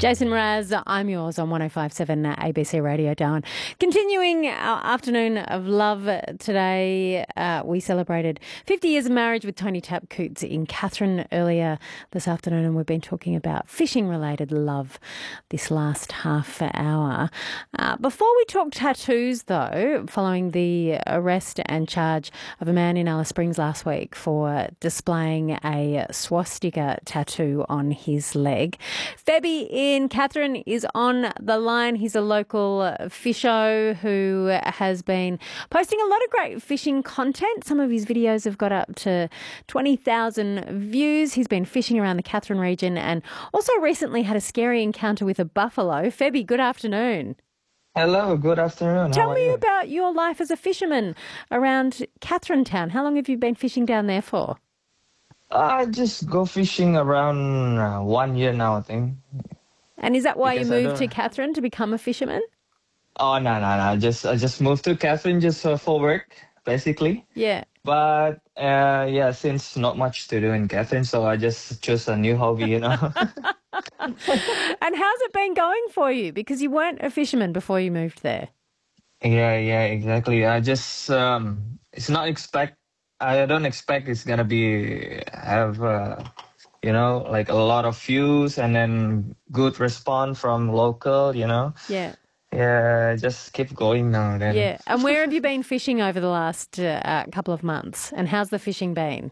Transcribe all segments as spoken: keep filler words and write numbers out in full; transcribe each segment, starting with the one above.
Jason Mraz, I'm yours on one oh five point seven A B C Radio Darwin. Continuing our afternoon of love today, uh, we celebrated fifty years of marriage with Tony Tap Coots in Katherine earlier this afternoon, and we've been talking about fishing-related love this last half hour. Uh, before we talk tattoos, though, following the arrest and charge of a man in Alice Springs last week for displaying a swastika tattoo on his leg, Febby in Katherine is on the line. He's a local fisho who has been posting a lot of great fishing content. Some of his videos have got up to twenty thousand views. He's been fishing around the Katherine region and also recently had a scary encounter with a buffalo. Febby, good afternoon. Hello, good afternoon. Tell How are me you? about your life as a fisherman around Katherine Town. How long have you been fishing down there for? I just go fishing around uh, one year now, I think. And is that why Because you I moved to don't- Katherine to become a fisherman? Oh, no, no, no. Just, I just moved to Katherine just uh, for work, basically. Yeah. But, uh, yeah, since not much to do in Katherine, so I just chose a new hobby, you know. And how's it been going for you? Because you weren't a fisherman before you moved there. Yeah, yeah, exactly. I just, um, it's not expect, I don't expect it's gonna be, have, uh, you know, like a lot of views and then good response from local, you know. Yeah. Yeah, just keep going now then. Yeah. And where have you been fishing over the last uh, couple of months? And how's the fishing been?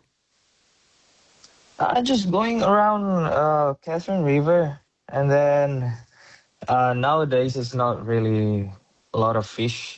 Uh, just going around uh, Catherine River, and then uh, nowadays it's not really a lot of fish